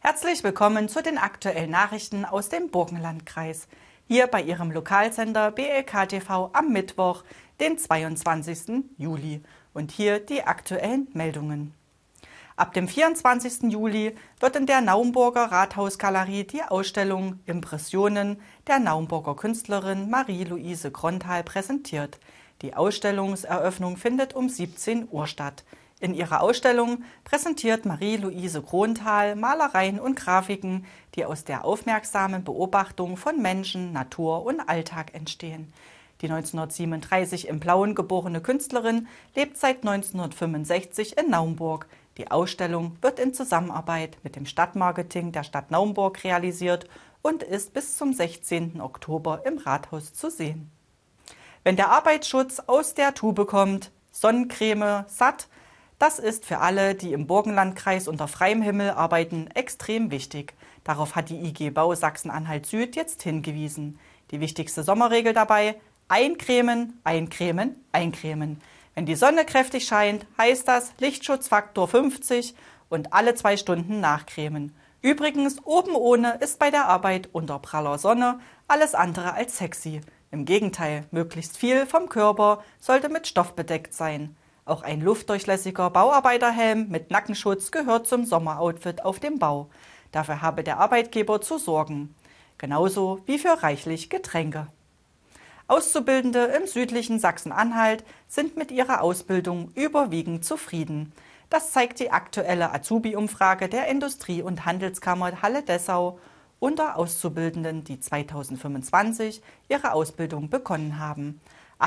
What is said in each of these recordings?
Herzlich willkommen zu den aktuellen Nachrichten aus dem Burgenlandkreis. Hier bei Ihrem Lokalsender BLK TV am Mittwoch, den 22. Juli. Und hier die aktuellen Meldungen. Ab dem 24. Juli wird in der Naumburger Rathausgalerie die Ausstellung Impressionen der Naumburger Künstlerin Marie-Louise Kronthal präsentiert. Die Ausstellungseröffnung findet um 17 Uhr statt. In ihrer Ausstellung präsentiert Marie-Louise Kronthal Malereien und Grafiken, die aus der aufmerksamen Beobachtung von Menschen, Natur und Alltag entstehen. Die 1937 im Plauen geborene Künstlerin lebt seit 1965 in Naumburg. Die Ausstellung wird in Zusammenarbeit mit dem Stadtmarketing der Stadt Naumburg realisiert und ist bis zum 16. Oktober im Rathaus zu sehen. Wenn der Arbeitsschutz aus der Tube kommt, Sonnencreme satt, das ist für alle, die im Burgenlandkreis unter freiem Himmel arbeiten, extrem wichtig. Darauf hat die IG Bau Sachsen-Anhalt Süd jetzt hingewiesen. Die wichtigste Sommerregel dabei: eincremen, eincremen, eincremen. Wenn die Sonne kräftig scheint, heißt das Lichtschutzfaktor 50 und alle 2 Stunden nachcremen. Übrigens, oben ohne ist bei der Arbeit unter praller Sonne alles andere als sexy. Im Gegenteil, möglichst viel vom Körper sollte mit Stoff bedeckt sein. Auch ein luftdurchlässiger Bauarbeiterhelm mit Nackenschutz gehört zum Sommeroutfit auf dem Bau. Dafür habe der Arbeitgeber zu sorgen. Genauso wie für reichlich Getränke. Auszubildende im südlichen Sachsen-Anhalt sind mit ihrer Ausbildung überwiegend zufrieden. Das zeigt die aktuelle Azubi-Umfrage der Industrie- und Handelskammer Halle-Dessau unter Auszubildenden, die 2025 ihre Ausbildung begonnen haben.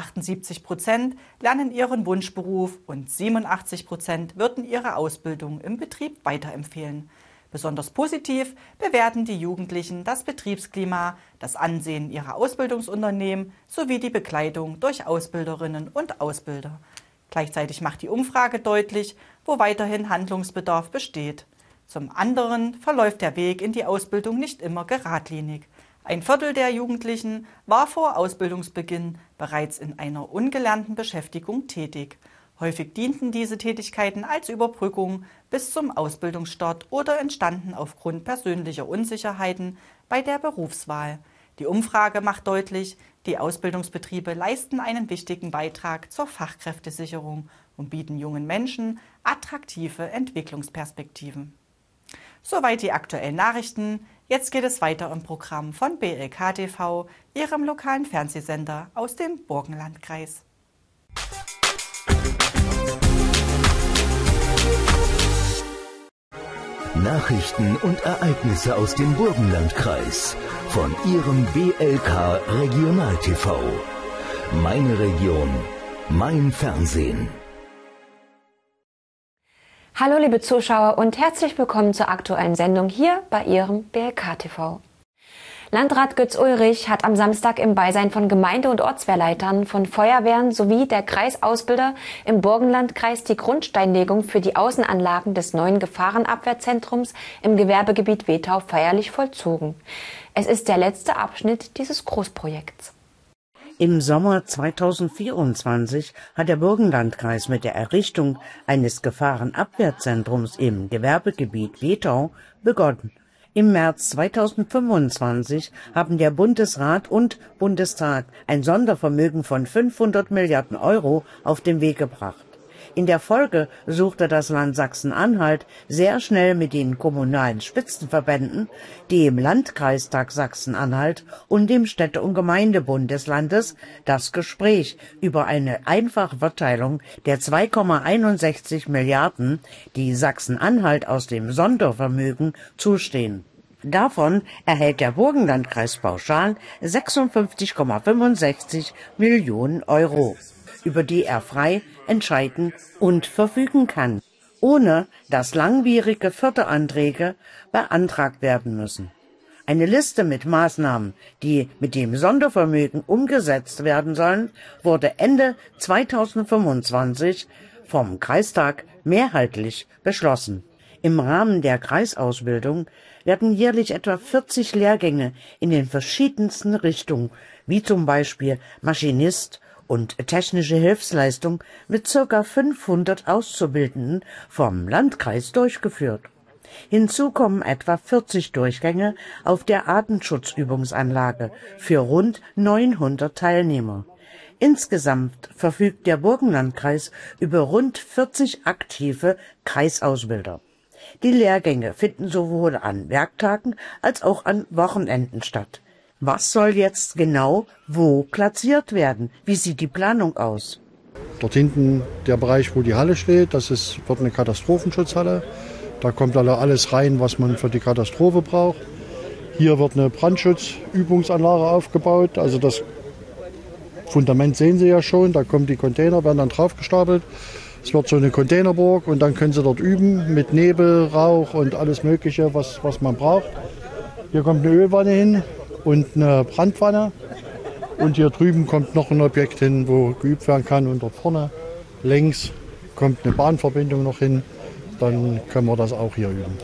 78% lernen ihren Wunschberuf und 87% würden ihre Ausbildung im Betrieb weiterempfehlen. Besonders positiv bewerten die Jugendlichen das Betriebsklima, das Ansehen ihrer Ausbildungsunternehmen sowie die Bekleidung durch Ausbilderinnen und Ausbilder. Gleichzeitig macht die Umfrage deutlich, wo weiterhin Handlungsbedarf besteht. Zum anderen verläuft der Weg in die Ausbildung nicht immer geradlinig. Ein Viertel der Jugendlichen war vor Ausbildungsbeginn bereits in einer ungelernten Beschäftigung tätig. Häufig dienten diese Tätigkeiten als Überbrückung bis zum Ausbildungsstart oder entstanden aufgrund persönlicher Unsicherheiten bei der Berufswahl. Die Umfrage macht deutlich, die Ausbildungsbetriebe leisten einen wichtigen Beitrag zur Fachkräftesicherung und bieten jungen Menschen attraktive Entwicklungsperspektiven. Soweit die aktuellen Nachrichten. Jetzt geht es weiter im Programm von BLK TV, Ihrem lokalen Fernsehsender aus dem Burgenlandkreis. Nachrichten und Ereignisse aus dem Burgenlandkreis von Ihrem BLK Regional TV. Meine Region, mein Fernsehen. Hallo liebe Zuschauer und herzlich willkommen zur aktuellen Sendung hier bei Ihrem BLK TV. Landrat Götz Ulrich hat am Samstag im Beisein von Gemeinde- und Ortswehrleitern, von Feuerwehren sowie der Kreisausbilder im Burgenlandkreis die Grundsteinlegung für die Außenanlagen des neuen Gefahrenabwehrzentrums im Gewerbegebiet Wethau feierlich vollzogen. Es ist der letzte Abschnitt dieses Großprojekts. Im Sommer 2024 hat der Burgenlandkreis mit der Errichtung eines Gefahrenabwehrzentrums im Gewerbegebiet Wethau begonnen. Im März 2025 haben der Bundesrat und Bundestag ein Sondervermögen von 500 Milliarden Euro auf den Weg gebracht. In der Folge suchte das Land Sachsen-Anhalt sehr schnell mit den kommunalen Spitzenverbänden, dem Landkreistag Sachsen-Anhalt und dem Städte- und Gemeindebund des Landes das Gespräch über eine Einfachverteilung der 2,61 Milliarden, die Sachsen-Anhalt aus dem Sondervermögen zustehen. Davon erhält der Burgenlandkreis pauschal 56,65 Millionen Euro, über die er frei entscheiden und verfügen kann, ohne dass langwierige Förderanträge beantragt werden müssen. Eine Liste mit Maßnahmen, die mit dem Sondervermögen umgesetzt werden sollen, wurde Ende 2025 vom Kreistag mehrheitlich beschlossen. Im Rahmen der Kreisausbildung werden jährlich etwa 40 Lehrgänge in den verschiedensten Richtungen, wie zum Beispiel Maschinist und technische Hilfsleistung mit ca. 500 Auszubildenden vom Landkreis durchgeführt. Hinzu kommen etwa 40 Durchgänge auf der Artenschutzübungsanlage für rund 900 Teilnehmer. Insgesamt verfügt der Burgenlandkreis über rund 40 aktive Kreisausbilder. Die Lehrgänge finden sowohl an Werktagen als auch an Wochenenden statt. Was soll jetzt genau wo platziert werden? Wie sieht die Planung aus? Dort hinten der Bereich, wo die Halle steht, wird eine Katastrophenschutzhalle. Da kommt alles rein, was man für die Katastrophe braucht. Hier wird eine Brandschutzübungsanlage aufgebaut. Also das Fundament sehen Sie ja schon. Da kommen die Container, werden dann draufgestapelt. Es wird so eine Containerburg und dann können Sie dort üben mit Nebel, Rauch und alles Mögliche, was man braucht. Hier kommt eine Ölwanne hin und eine Brandwanne. Und hier drüben kommt noch ein Objekt hin, wo geübt werden kann. Und dort vorne längs kommt eine Bahnverbindung noch hin. Dann können wir das auch hier üben.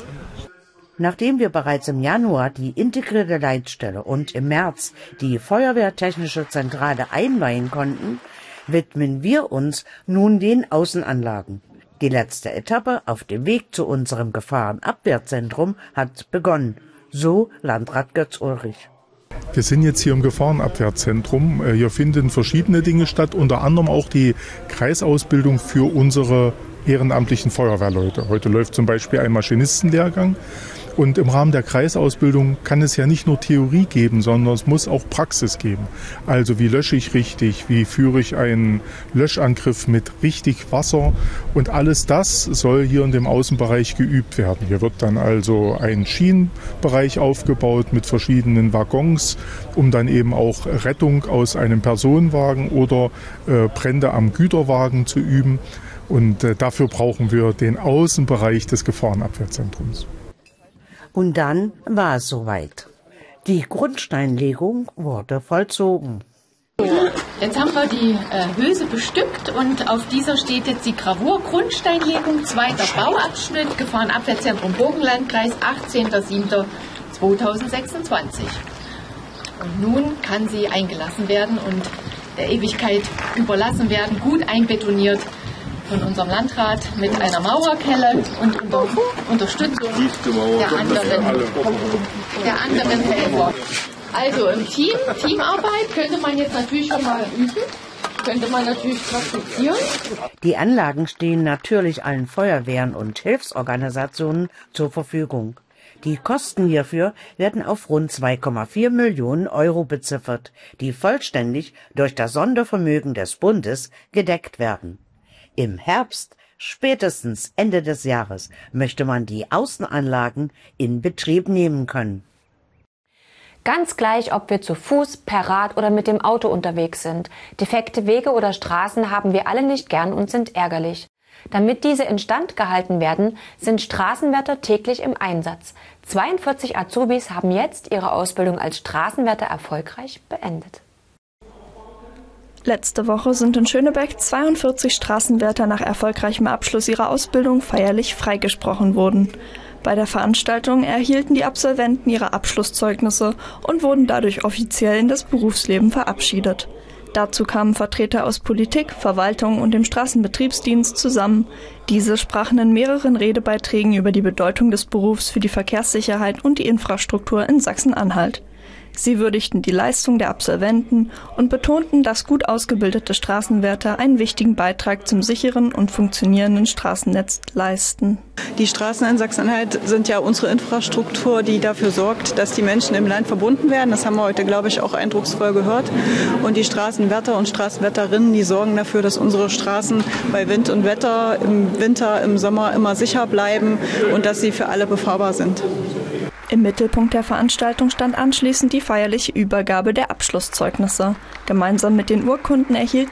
Nachdem wir bereits im Januar die integrierte Leitstelle und im März die Feuerwehrtechnische Zentrale einweihen konnten, widmen wir uns nun den Außenanlagen. Die letzte Etappe auf dem Weg zu unserem Gefahrenabwehrzentrum hat begonnen, so Landrat Götz Ulrich. Wir sind jetzt hier im Gefahrenabwehrzentrum. Hier finden verschiedene Dinge statt, unter anderem auch die Kreisausbildung für unsere ehrenamtlichen Feuerwehrleute. Heute läuft zum Beispiel ein Maschinistenlehrgang. Und im Rahmen der Kreisausbildung kann es ja nicht nur Theorie geben, sondern es muss auch Praxis geben. Also wie lösche ich richtig, wie führe ich einen Löschangriff mit richtig Wasser, und alles das soll hier in dem Außenbereich geübt werden. Hier wird dann also ein Schienenbereich aufgebaut mit verschiedenen Waggons, um dann eben auch Rettung aus einem Personenwagen oder Brände am Güterwagen zu üben. Und dafür brauchen wir den Außenbereich des Gefahrenabwehrzentrums. Und dann war es soweit. Die Grundsteinlegung wurde vollzogen. Jetzt haben wir die Hülse bestückt und auf dieser steht jetzt die Gravur Grundsteinlegung, 2. Bauabschnitt, Gefahrenabwehrzentrum Burgenlandkreis, 18.07.2026. Und nun kann sie eingelassen werden und der Ewigkeit überlassen werden, gut einbetoniert von unserem Landrat mit einer Mauerkelle und unter Unterstützung der anderen Helfer. Also im Teamarbeit könnte man jetzt natürlich schon mal üben, könnte man natürlich praktizieren. Die Anlagen stehen natürlich allen Feuerwehren und Hilfsorganisationen zur Verfügung. Die Kosten hierfür werden auf rund 2,4 Millionen Euro beziffert, die vollständig durch das Sondervermögen des Bundes gedeckt werden. Im Herbst, spätestens Ende des Jahres, möchte man die Außenanlagen in Betrieb nehmen können. Ganz gleich, ob wir zu Fuß, per Rad oder mit dem Auto unterwegs sind. Defekte Wege oder Straßen haben wir alle nicht gern und sind ärgerlich. Damit diese instand gehalten werden, sind Straßenwärter täglich im Einsatz. 42 Azubis haben jetzt ihre Ausbildung als Straßenwärter erfolgreich beendet. Letzte Woche sind in Schönebeck 42 Straßenwärter nach erfolgreichem Abschluss ihrer Ausbildung feierlich freigesprochen worden. Bei der Veranstaltung erhielten die Absolventen ihre Abschlusszeugnisse und wurden dadurch offiziell in das Berufsleben verabschiedet. Dazu kamen Vertreter aus Politik, Verwaltung und dem Straßenbetriebsdienst zusammen. Diese sprachen in mehreren Redebeiträgen über die Bedeutung des Berufs für die Verkehrssicherheit und die Infrastruktur in Sachsen-Anhalt. Sie würdigten die Leistung der Absolventen und betonten, dass gut ausgebildete Straßenwärter einen wichtigen Beitrag zum sicheren und funktionierenden Straßennetz leisten. Die Straßen in Sachsen-Anhalt sind ja unsere Infrastruktur, die dafür sorgt, dass die Menschen im Land verbunden werden. Das haben wir heute, glaube ich, auch eindrucksvoll gehört. Und die Straßenwärter und Straßenwärterinnen, die sorgen dafür, dass unsere Straßen bei Wind und Wetter im Winter, im Sommer immer sicher bleiben und dass sie für alle befahrbar sind. Im Mittelpunkt der Veranstaltung stand anschließend die feierliche Übergabe der Abschlusszeugnisse. Gemeinsam mit den Urkunden erhielten